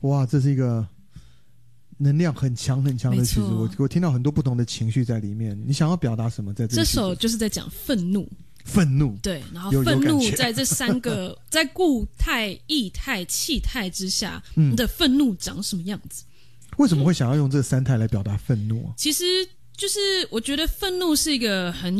哇，这是一个能量很强很强的曲子，我听到很多不同的情绪在里面。你想要表达什么在这首就是在讲愤怒。对，然后愤怒在这3个在固态、液态、气态之下，你的愤怒长什么样子？ 为什么会想要用这3态来表达愤怒啊？ 其实就是我觉得愤怒是一个很